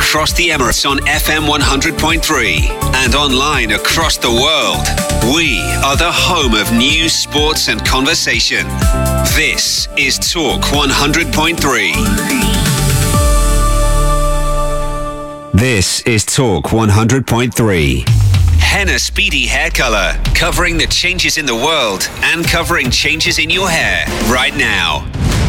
across the Emirates on FM 100.3 and online across the world. We are the home of news, sports and conversation. This is Talk 100.3. This is Talk 100.3. Henna Speedy Hair Color, covering the changes in the world and covering changes in your hair right now.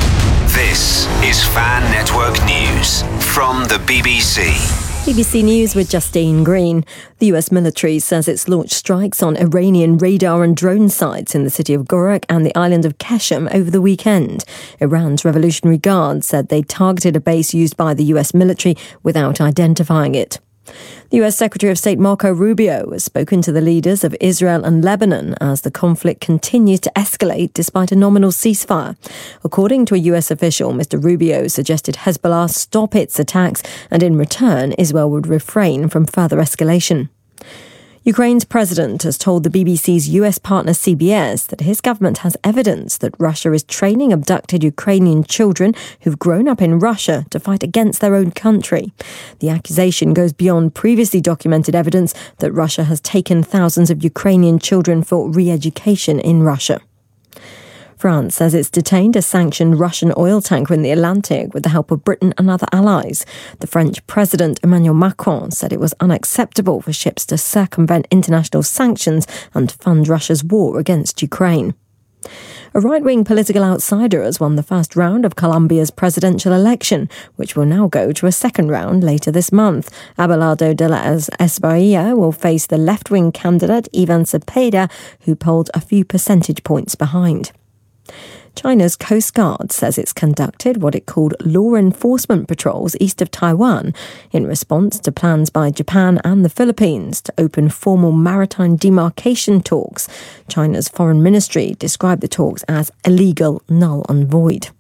This is Fan Network News from the BBC. BBC News with Justine Green. The US military says it's launched strikes on Iranian radar and drone sites in the city of Gorak and the island of Qashm over the weekend. Iran's Revolutionary Guard said they targeted a base used by the US military without identifying it. The US Secretary of State Marco Rubio has spoken to the leaders of Israel and Lebanon as the conflict continues to escalate despite a nominal ceasefire. According to a US official, Mr. Rubio suggested Hezbollah stop its attacks and in return Israel would refrain from further escalation. Ukraine's president has told the BBC's US partner CBS that his government has evidence that Russia is training abducted Ukrainian children who've grown up in Russia to fight against their own country. The accusation goes beyond previously documented evidence that Russia has taken thousands of Ukrainian children for re-education in Russia. France says it's detained a sanctioned Russian oil tanker in the Atlantic with the help of Britain and other allies. The French President Emmanuel Macron said it was unacceptable for ships to circumvent international sanctions and fund Russia's war against Ukraine. A right-wing political outsider has won the first round of Colombia's presidential election, which will now go to a second round later this month. Abelardo de la Espriella will face the left-wing candidate Ivan Cepeda, who polled a few percentage points behind. China's Coast Guard says it's conducted what it called law enforcement patrols east of Taiwan in response to plans by Japan and the Philippines to open formal maritime demarcation talks. China's foreign ministry described the talks as illegal, null and void.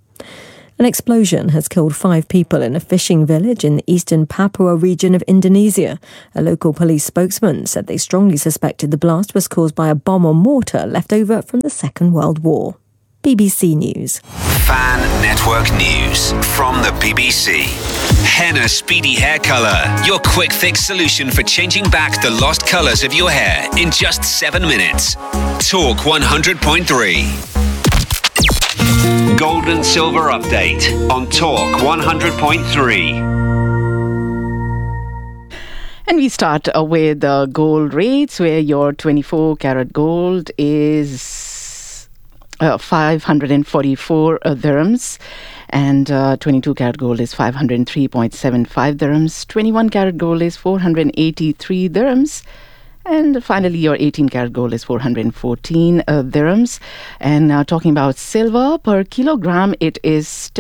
An explosion has killed 5 people in a fishing village in the eastern Papua region of Indonesia. A local police spokesman said they strongly suspected the blast was caused by a bomb or mortar left over from the Second World War. BBC News. Fan Network News from the BBC. Henna Speedy Hair Color, your quick fix solution for changing back the lost colours of your hair in just 7 minutes. Talk 100.3. Gold and silver update on Talk 100.3. And we start with gold rates, where your 24 karat gold is 544 dirhams, and 22 karat gold is 503.75 dirhams. 21 karat gold is 483 dirhams. And finally, your 18 karat gold is 414 dirhams. And now talking about silver, per kilogram, it is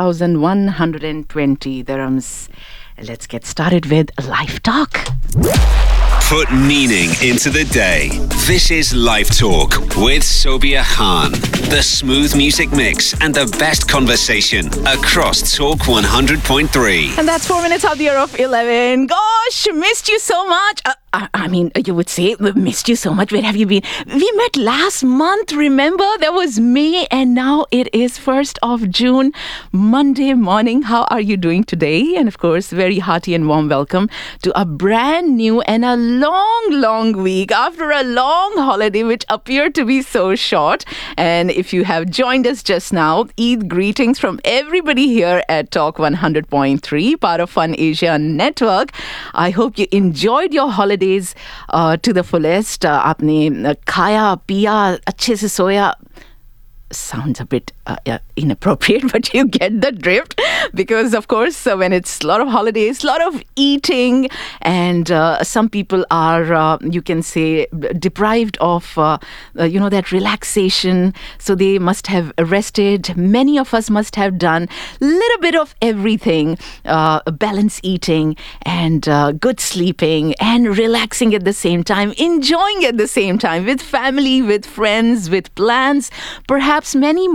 10,120 dirhams. Let's get started with Life Talk. Put meaning into the day. This is Live Talk with Sobia Khan. The smooth music mix and the best conversation across Talk 100.3. And that's 4 minutes out the hour of 11. Gosh, missed you so much. I mean, you would say, missed you so much. Where have you been? We met last month, remember? That was May, and now it is 1st of June, Monday morning. How are you doing today? And of course, very hearty and warm welcome to a brand new and a long week after a long holiday, which appeared to be so short. And if you have joined us just now, Eid greetings from everybody here at Talk 100.3, part of Fun Asia Network. I hope you enjoyed your holidays to the fullest. आपने खाया पिया अच्छे से सोया. Sounds a bit inappropriate, but you get the drift, because of course when it's a lot of holidays, a lot of eating, and some people are you can say deprived of that relaxation, so they must have rested. Many of us must have done a little bit of everything, balanced eating and good sleeping and relaxing at the same time, enjoying at the same time with family, with friends, with plans. Perhaps many might be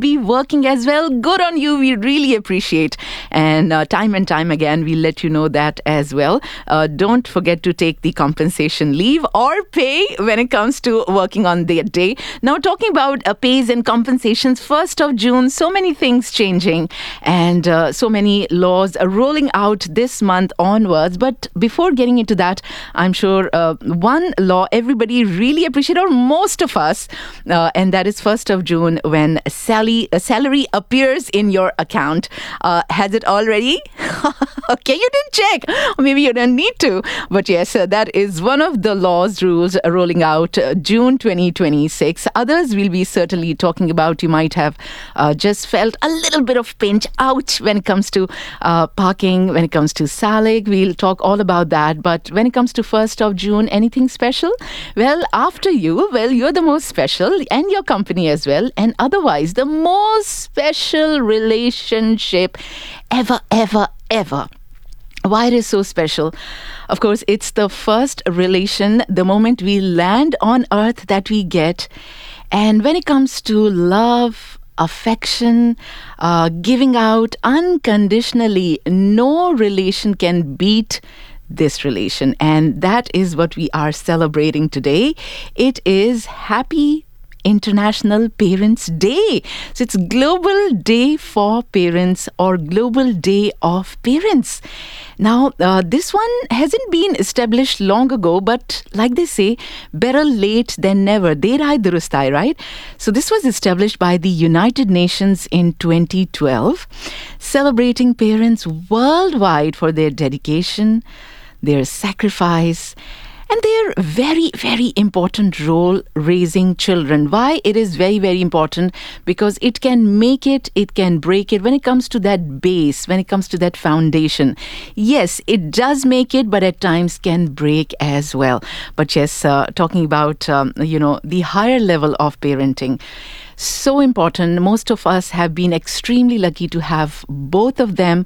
be working as well. Good on you. We really appreciate. And time and time again, we'll let you know that as well. Don't forget to take the compensation leave or pay when it comes to working on the day. Now, talking about pays and compensations, 1st of June, so many things changing and so many laws rolling out this month onwards. But before getting into that, I'm sure one law everybody really appreciate, or most of us, and that is 1st of June when salary appears in your account. Has it already? Okay, you didn't check. Or maybe you don't need to. But yes, that is one of the laws, rules rolling out June 2026. Others we'll be certainly talking about. You might have just felt a little bit of pinch, ouch, when it comes to parking, when it comes to SALIG. We'll talk all about that. But when it comes to 1st of June, anything special? Well, after you, you're the most special, and your company as well. And otherwise, the most special relationship ever. Why it is so special? Of course, it's the first relation, the moment we land on earth, that we get. And when it comes to love, affection, giving out unconditionally, no relation can beat this relation. And that is what we are celebrating today. It is Happy International Parents Day. So it's Global Day for Parents, or Global Day of Parents. Now, this one hasn't been established long ago, but like they say, better late than never. Der hai durust hai, right? So this was established by the United Nations in 2012, celebrating parents worldwide for their dedication, their sacrifice, and their very, very important role raising children. Why it is very, very important? Because it can make it, it can break it when it comes to that base, when it comes to that foundation. Yes, it does make it, but at times can break as well. But yes, talking about, the higher level of parenting. So important. Most of us have been extremely lucky to have both of them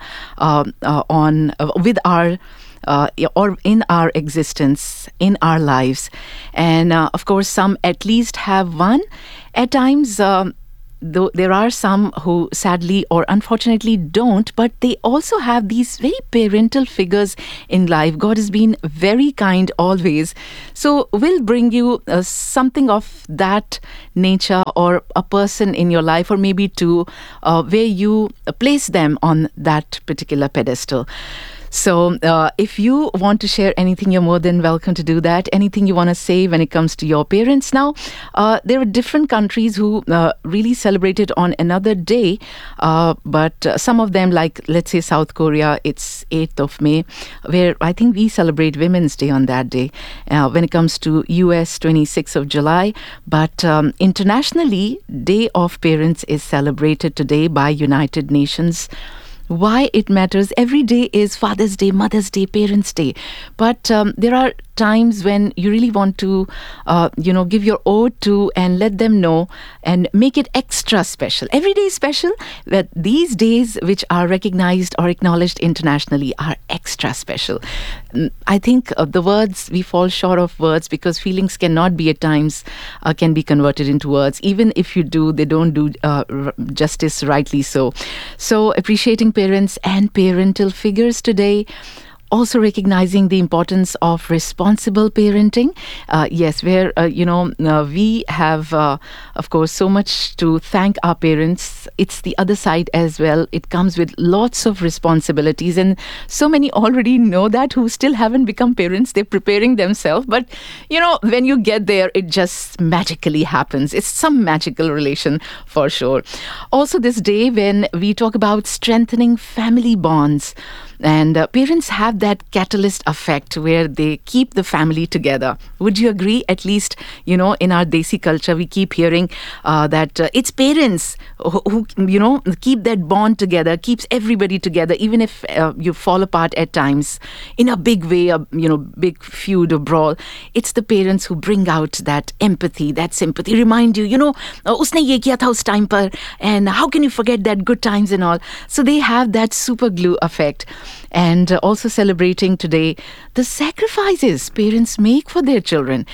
with our or in our existence, in our lives. And of course, some at least have one. At times, though there are some who sadly or unfortunately don't, but they also have these very parental figures in life. God has been very kind always. So we'll bring you something of that nature, or a person in your life, or maybe two, where you place them on that particular pedestal. So if you want to share anything, you're more than welcome to do that. Anything you want to say when it comes to your parents. Now, there are different countries who really celebrate it on another day. But some of them, like, let's say, South Korea, it's 8th of May, where I think we celebrate Women's Day on that day. When it comes to US, 26th of July. But internationally, Day of Parents is celebrated today by United Nations. Why it matters? Every day is Father's Day, Mother's Day, Parents' Day. But there are times when you really want to, give your ode to and let them know and make it extra special. Every day is special, but these days, which are recognized or acknowledged internationally, are extra special. I think the words, we fall short of words, because feelings cannot be at times, can be converted into words. Even if you do, they don't do justice, rightly so. So appreciating parents and parental figures today. Also recognizing the importance of responsible parenting. Yes, where, we have, of course, so much to thank our parents. It's the other side as well. It comes with lots of responsibilities. And so many already know that, who still haven't become parents. They're preparing themselves. But, when you get there, it just magically happens. It's some magical relation for sure. Also this day when we talk about strengthening family bonds. And parents have that catalyst effect where they keep the family together. Would you agree? At least, in our Desi culture, we keep hearing that it's parents who keep that bond together, keeps everybody together, even if you fall apart at times in a big way, big feud or brawl. It's the parents who bring out that empathy, that sympathy, remind you, usne ye kiya tha us time par, and how can you forget that good times and all. So they have that super glue effect. And also celebrating today the sacrifices parents make for their children.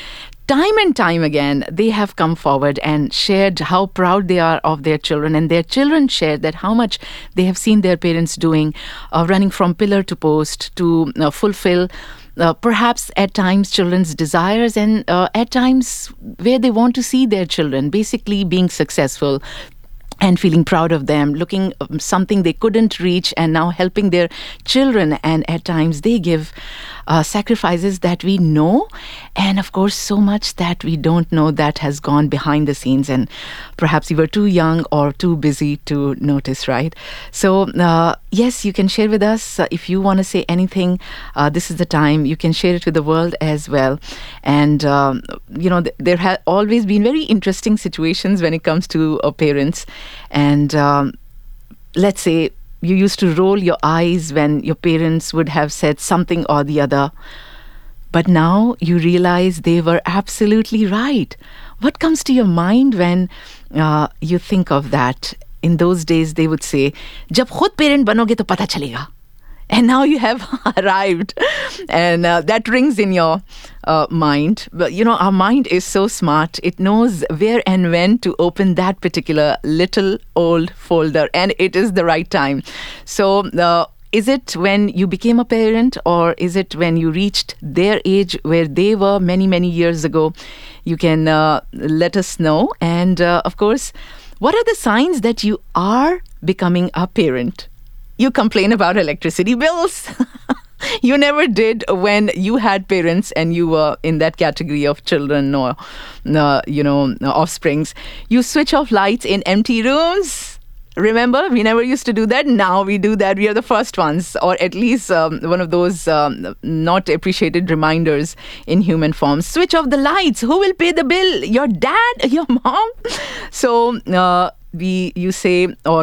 time and time again, they have come forward and shared how proud they are of their children, and their children shared that how much they have seen their parents doing, running from pillar to post to fulfill perhaps at times children's desires, and at times where they want to see their children basically being successful and feeling proud of them, looking something they couldn't reach and now helping their children. And at times they give sacrifices that we know, and of course so much that we don't know that has gone behind the scenes, and perhaps you were too young or too busy to notice, right? So yes, you can share with us if you want to say anything. This is the time. You can share it with the world as well. And there have always been very interesting situations when it comes to parents. And let's say you used to roll your eyes when your parents would have said something or the other, but now you realize they were absolutely right. What comes to your mind when you think of that? In those days, they would say, "Jab khud parent banoge to pata chalega." And now you have arrived, and that rings in your mind. But our mind is so smart; it knows where and when to open that particular little old folder, and it is the right time. So, is it when you became a parent, or is it when you reached their age where they were many, many years ago? You can let us know. And of course, what are the signs that you are becoming a parent? You complain about electricity bills. You never did when you had parents and you were in that category of children or, offsprings. You switch off lights in empty rooms. Remember, we never used to do that. Now we do that. We are the first ones, or at least one of those not appreciated reminders in human form. Switch off the lights. Who will pay the bill? Your dad? Your mom? So, we say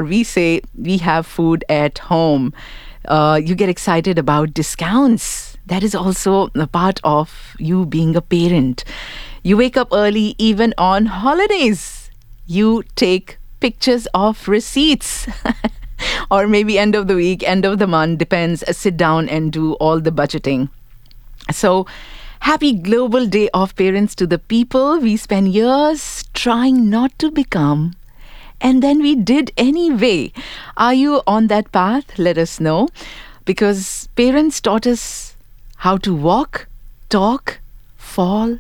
we have food at home. You get excited about discounts. That is also a part of you being a parent. You wake up early even on holidays. You take pictures of receipts. Or maybe end of the week, end of the month, depends. Sit down and do all the budgeting. So, happy Global Day of Parents to the people we spend years trying not to become, and then we did anyway. Are you on that path? Let us know. Because parents taught us how to walk, talk, fall,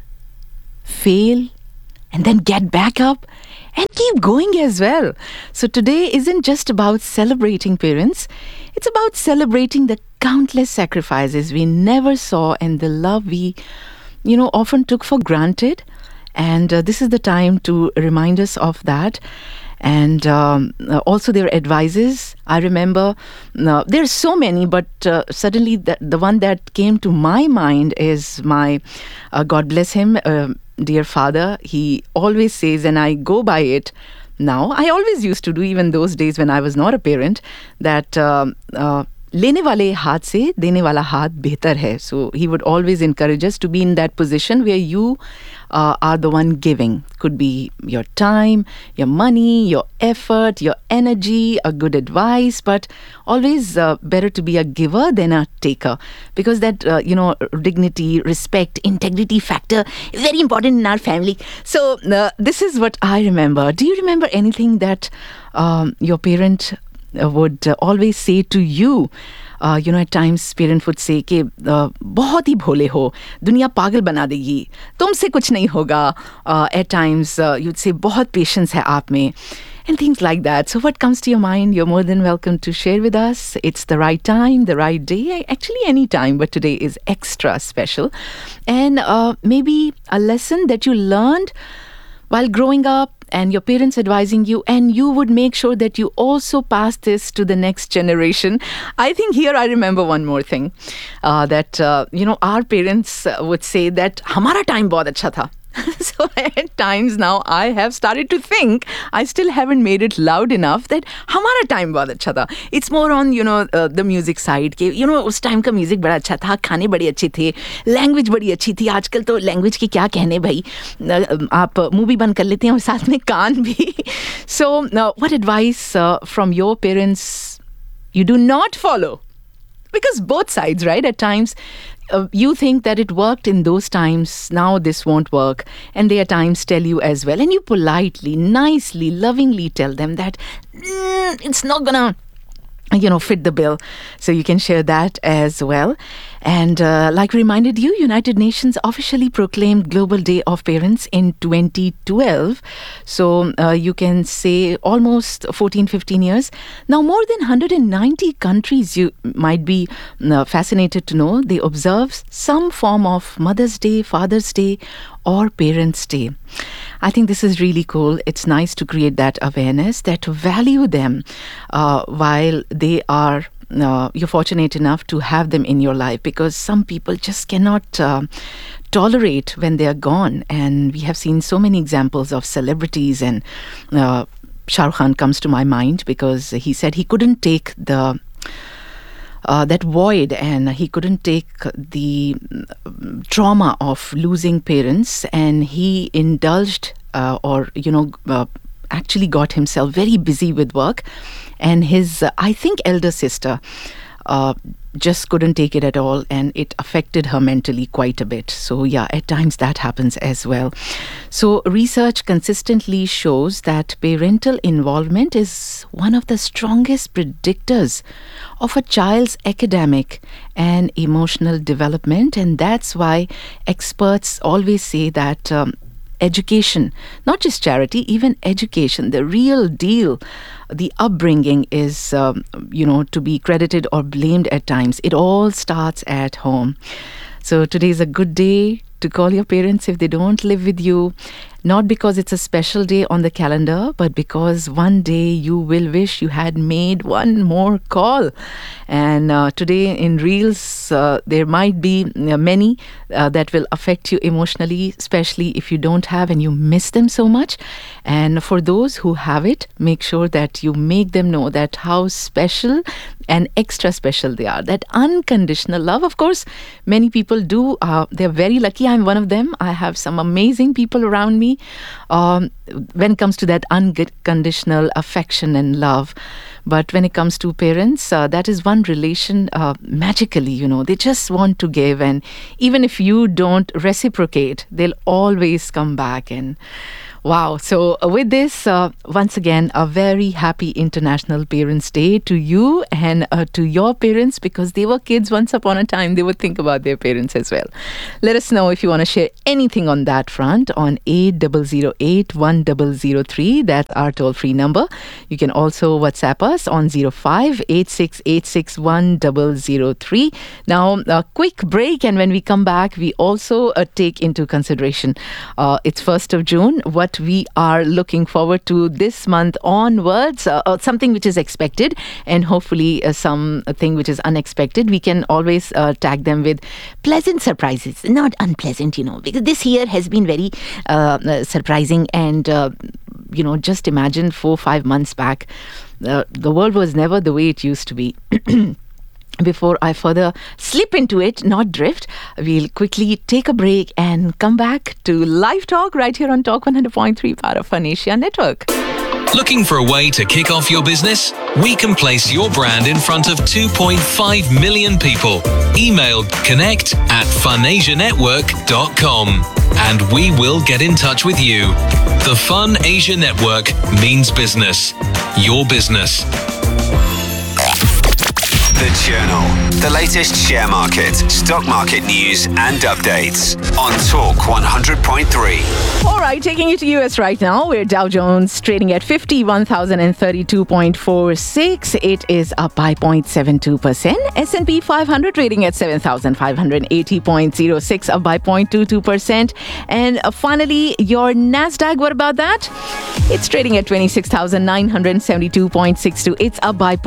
fail, and then get back up and keep going as well. So today isn't just about celebrating parents. It's about celebrating the countless sacrifices we never saw and the love we, often took for granted. And this is the time to remind us of that. And also their advices. I remember there's so many, but suddenly the one that came to my mind is my, God bless him, dear father. He always says, and I go by it now. I always used to do, even those days when I was not a parent, that लेने वाले हाथ से देने वाला हाथ बेहतर है. So he would always encourage us to be in that position where you are the one giving. Could be your time, your money, your effort, your energy, a good advice, but always better to be a giver than a taker, because that dignity, respect, integrity factor is very important in our family. So this is what I remember. Do you remember anything that your parent would always say to you? At times parent would say कि बहुत ही भोले हो, दुनिया पागल बना देगी, तुमसे कुछ नहीं होगा. At times you'd say बहुत patience है आप में, and things like that. So what comes to your mind? You're more than welcome to share with us. It's the right time, the right day, actually any time, but today is extra special. And maybe a lesson that you learned while growing up, and your parents advising you, and you would make sure that you also pass this to the next generation. I think here I remember one more thing, that our parents would say that हमारा time बहुत अच्छा था. So at times now I have started to think, I still haven't made it loud enough, that हमारा time बहुत अच्छा था. It's more on the music side के उस time का music बड़ा अच्छा था, खाने बड़े अच्छे थे, language बड़ी अच्छी थी. आजकल तो language की क्या कहने भाई, आप movie बंद कर लेते हैं और साथ में कान भी. So what advice from your parents you do not follow? Because both sides, right? At times, you think that it worked in those times, now this won't work. And they at times tell you as well. And you politely, nicely, lovingly tell them that it's not gonna fit the bill. So you can share that as well. And like reminded you, United Nations officially proclaimed Global Day of Parents in 2012. So you can say almost 14, 15 years. Now, more than 190 countries, you might be fascinated to know, they observe some form of Mother's Day, Father's Day, or Parents' Day. I think this is really cool. It's nice to create that awareness, that to value them while they are, you're fortunate enough to have them in your life, because some people just cannot tolerate when they are gone. And we have seen so many examples of celebrities, and Shah Rukh Khan comes to my mind because he said he couldn't take that void, and he couldn't take the trauma of losing parents, and he indulged actually got himself very busy with work, and his I think elder sister just couldn't take it at all, and it affected her mentally quite a bit. So yeah, at times that happens as well. So research consistently shows that parental involvement is one of the strongest predictors of a child's academic and emotional development, and that's why experts always say that education, not just charity, even education, the real deal, the upbringing is, to be credited or blamed at times. It all starts at home. So today is a good day to call your parents if they don't live with you. Not because it's a special day on the calendar, but because one day you will wish you had made one more call. And today in Reels, there might be many that will affect you emotionally, especially if you don't have and you miss them so much. And for those who have it, make sure that you make them know that how special and extra special they are. That unconditional love, of course, many people do. They're very lucky. I'm one of them. I have some amazing people around me. When it comes to that unconditional affection and love. But when it comes to parents, that is one relation magically, they just want to give. And even if you don't reciprocate, they'll always come back. And wow. So with this, once again, a very happy International Parents' Day to you and to your parents, because they were kids once upon a time. They would think about their parents as well. Let us know if you want to share anything on that front on 8008-1003. That's our toll-free number. You can also WhatsApp us on 05-8686-1003. Now, a quick break, and when we come back, we also take into consideration it's 1st of June. What we are looking forward to this month onwards, something which is expected, and hopefully something which is unexpected. We can always tag them with pleasant surprises, not unpleasant, because this year has been very surprising. And just imagine 4-5 months back, the world was never the way it used to be. Before I further slip into it, not drift, we'll quickly take a break and come back to Live Talk right here on Talk 100.3, part of Fun Asia Network. Looking for a way to kick off your business? We can place your brand in front of 2.5 million people. Email connect@funasianetwork.com and we will get in touch with you. The Fun Asia Network means business. Your business. The Journal. The latest share market, stock market news and updates on Talk 100.3. All right, taking you to US right now, where Dow Jones trading at 51,032.46. It is up by 0.72%. S&P 500 trading at 7,580.06, up by 0.22%. And finally, your NASDAQ, what about that? It's trading at 26,972.62. It's up by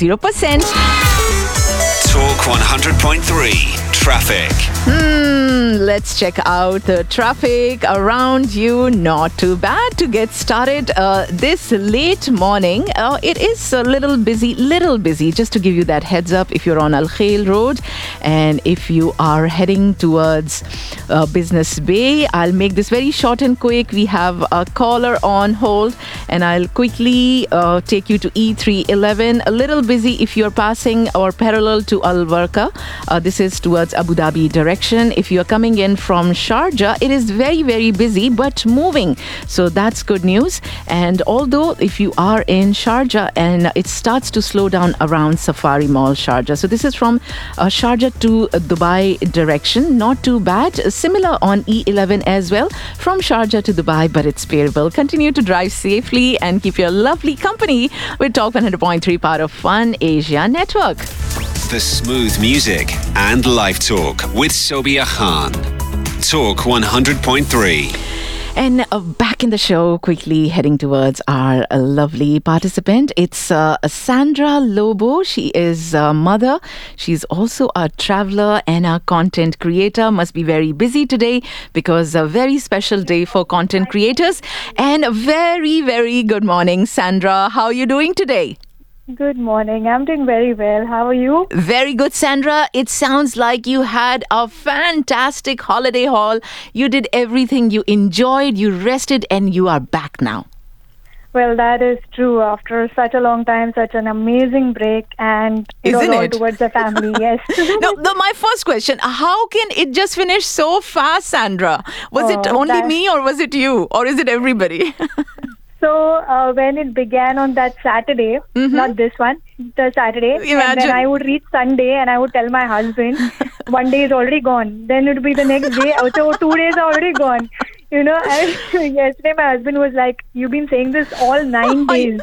0.20%. Talk 100.3 Traffic. Let's check out the traffic around you. Not too bad to get started this late morning. It is a little busy. Just to give you that heads up, if you're on Al Khail Road and if you are heading towards Business Bay, I'll make this very short and quick. We have a caller on hold, and I'll quickly take you to E311. A little busy if you're passing or parallel to Al Warqa. This is towards Abu Dhabi direction. If you're coming in from Sharjah, it is very, very busy but moving. So that's good news. And although if you are in Sharjah, and it starts to slow down around Safari Mall, Sharjah. So this is from Sharjah to Dubai direction. Not too bad. Similar on E11 as well from Sharjah to Dubai, but it's bearable. Continue to drive safely and keep your lovely company with Talk 100.3, part of Fun Asia Network. The smooth music and live talk with Sobia Khan. Talk 100.3. And back in the show, quickly heading towards our lovely participant. It's Sandra Lobo. She is a mother. She's also a traveler and a content creator. Must be very busy today because a very special day for content creators. And a very, very good morning, Sandra. How are you doing today? Good morning. I'm doing very well. How are you? Very good, Sandra. It sounds like you had a fantastic holiday haul. You did everything. You enjoyed, you rested, and you are back now. Well, that is true. After such a long time, such an amazing break, and it was all towards the family. Yes. Now, my first question, how can it just finish so fast, Sandra? Was it only me, or was it you, or is it everybody? So when it began on that Saturday, not this one, the Saturday, Imagine. And then I would reach Sunday and I would tell my husband, one day is already gone. Then it would be the next day, so 2 days are already gone. You know, and yesterday my husband was like, you've been saying this all 9 days.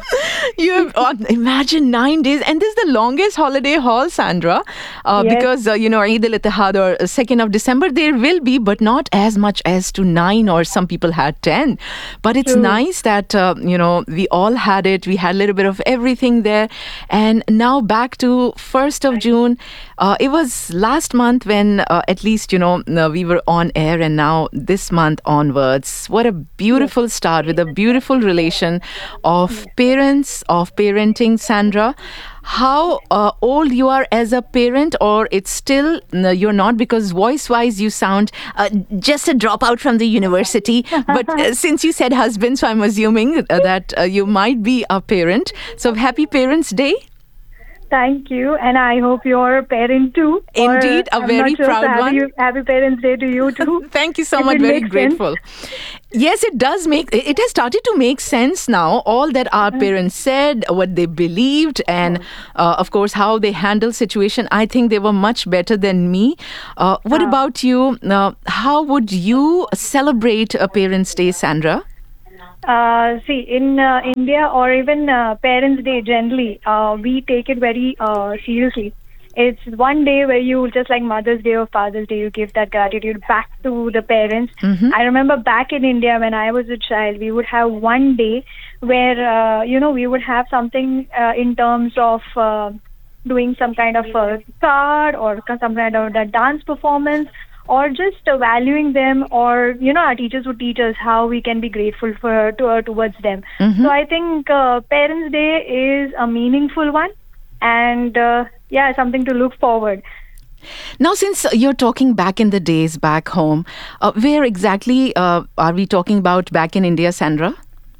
Imagine 9 days. And this is the longest holiday haul, Sandra. Yes. Because, Eid al-Ittihad or 2nd of December, there will be, but not as much as to 9, or some people had 10. But it's nice that, we all had it. We had a little bit of everything there. And now back to 1st of June. It was last month when at least, we were on air, and now this month onwards. What a beautiful start with a beautiful relation of parents, of parenting, Sandra. How old you are as a parent, or it's still you're not, because voice-wise you sound just a dropout from the university. But since you said husband, so I'm assuming that you might be a parent. So happy Parents' Day. Thank you, and I hope you're a parent too. Indeed, a very proud one. Happy Parents' Day to you too. Thank you so much. Very grateful. Yes, it does it has started to make sense now. All that our parents said, what they believed, and of course how they handle situation. I think they were much better than me. What about you? How would you celebrate a Parents' Day, Sandra? See, in India, or even Parents' Day generally, we take it very seriously. It's one day where you, just like Mother's Day or Father's Day, you give that gratitude back to the parents. I remember back in India when I was a child, we would have one day where, we would have something in terms of doing some kind of a card or some kind of a dance performance, or just valuing them, or our teachers would teach us how we can be grateful towards them. So I think Parents' Day is a meaningful one, and something to look forward. Now, since you're talking back in the days back home, where exactly are we talking about back in India, Sandra?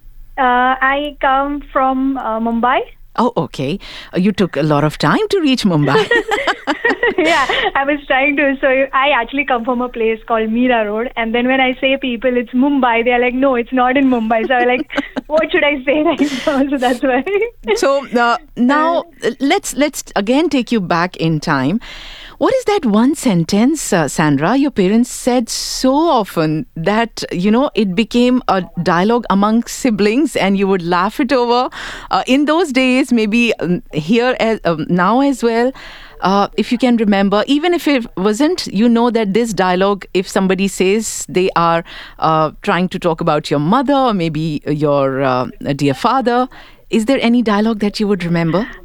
I come from Mumbai. Oh, okay. You took a lot of time to reach Mumbai. Yeah, I was trying to. So I actually come from a place called Mira Road. And then when I say people, it's Mumbai, they're like, no, it's not in Mumbai. So I'm like, what should I say right now? So that's why. So now let's again take you back in time. What is that one sentence, Sandra, your parents said so often that, it became a dialogue among siblings and you would laugh it over? In those days, maybe here now as well, if you can remember, even if it wasn't, that this dialogue, if somebody says they are trying to talk about your mother or maybe your dear father, is there any dialogue that you would remember?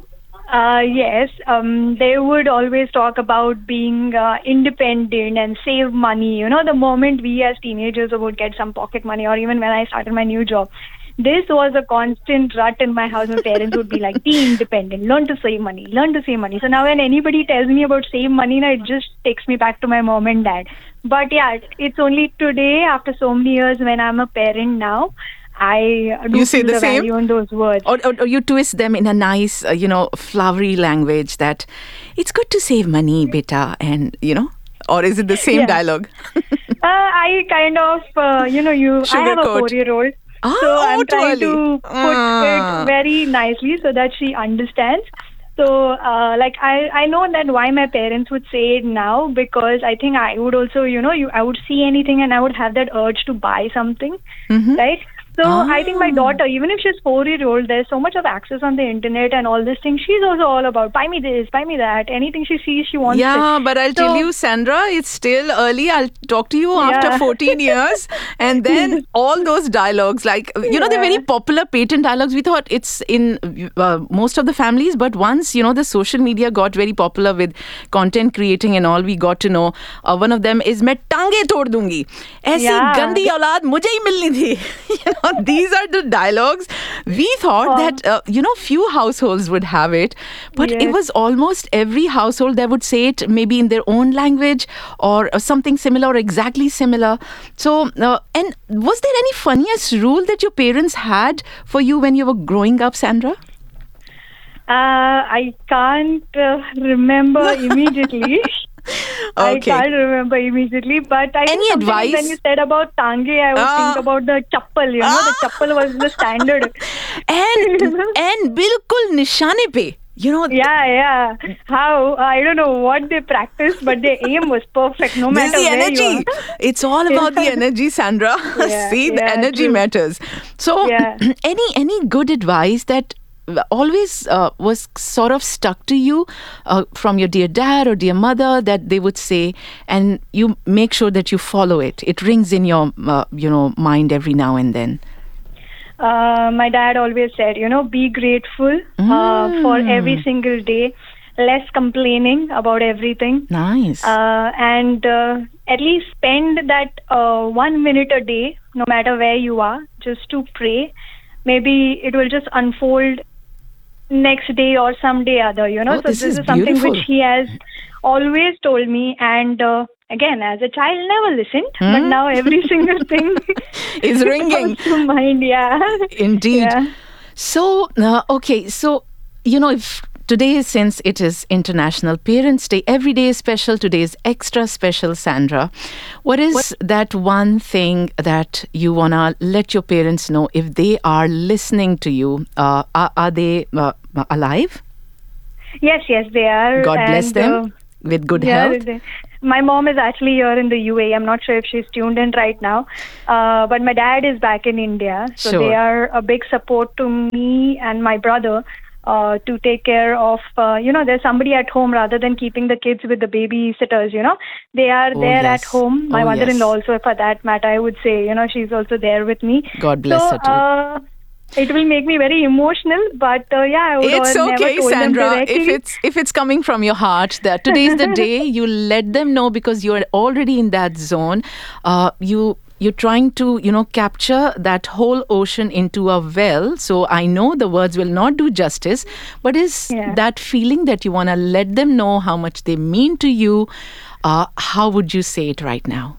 Yes, they would always talk about being independent and save money. The moment we as teenagers would get some pocket money, or even when I started my new job, this was a constant rut in my house. My parents would be like, be independent, learn to save money, learn to save money. So now when anybody tells me about save money, it just takes me back to my mom and dad. But yeah, it's only today, after so many years, when I'm a parent now, I do You say feel the the same? value on those words. Or you twist them in a nice, flowery language that it's good to save money, beta, and, or is it the same Yeah. dialogue? I kind of, I have a Sugarcoat. 4-year-old. Ah, So I'm trying totally. to put it very nicely so that she understands. So, I know that why my parents would say it now, because I think I would also, I would see anything and I would have that urge to buy something, right? So I think my daughter, even if she's 4-year-old, there's so much of access on the internet and all these things. She's also all about, buy me this, buy me that. Anything she sees, she wants it. Yeah, but I'll tell So- you, Sandra, it's still early. I'll talk to you after Yeah. 14 years. And then all those dialogues, like, they're very popular patent dialogues. We thought it's in most of the families. But once, the social media got very popular with content creating and all, we got to know one of them is, मैं टांगे तोड़ दूंगी. ऐसी Yeah. गंदी औलाद मुझे ही मिलनी थी. These are the dialogues. We thought that, few households would have it. But it Yes. was almost every household that would say it maybe in their own language or something similar or exactly similar. So, and was there any funniest rule that your parents had for you when you were growing up, Sandra? I can't remember immediately. I Okay. can't remember immediately, but I think Any something advice? when you said about Tange, I would think about the chappal. The chappal was the standard. And bilkul nishane pe. Yeah. How? I don't know what they practiced, but their aim was perfect, no There's matter the where energy. you are. It's all about the energy, Sandra. Yeah, See, the yeah, energy true. matters. So, Yeah. any good advice that always was sort of stuck to you from your dear dad or dear mother that they would say, and you make sure that you follow it? It rings in your mind every now and then. My dad always said, be grateful for every single day, less complaining about everything. Nice. And at least spend that 1 minute a day, no matter where you are, just to pray. Maybe it will just unfold next day or someday other, Oh, So this is something beautiful. which he has always told me. And again, as a child, never listened. But now every single thing Is ringing. comes to mind. Yeah. Indeed. Yeah. So, okay. So, if today, since it is International Parents' Day, every day is special. Today is extra special, Sandra. What is that one thing that you want to let your parents know if they are listening to you? Are they alive? Yes, they are. God bless And, them with good health. My mom is actually here in the UAE. I'm not sure if she's tuned in right now. But my dad is back in India. So Sure. they are a big support to me and my brother to take care of, there's somebody at home rather than keeping the kids with the babysitters, They are Oh, there yes. at home. My Oh, mother-in-law yes. also, for that matter, I would say, she's also there with me. God bless so, her too. It will make me very emotional, but I would It's never okay, told them Sandra. directly. If it's coming from your heart, that today is the day, you let them know because you're already in that zone. You're trying to, capture that whole ocean into a well. So I know the words will not do justice, but is Yeah. that feeling that you want to let them know how much they mean to you? How would you say it right now?